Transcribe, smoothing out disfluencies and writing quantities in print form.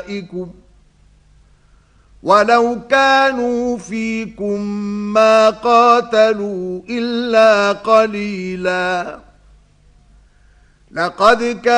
أولئكم ولو كانوا فيكم ما قاتلوا إلا قليلا لقد كان